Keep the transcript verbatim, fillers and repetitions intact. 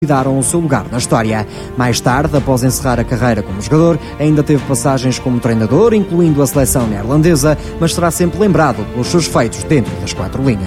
daram o seu lugar na história. Mais tarde, após encerrar a carreira como jogador, ainda teve passagens como treinador, incluindo a seleção neerlandesa, mas será sempre lembrado pelos seus feitos dentro das quatro linhas.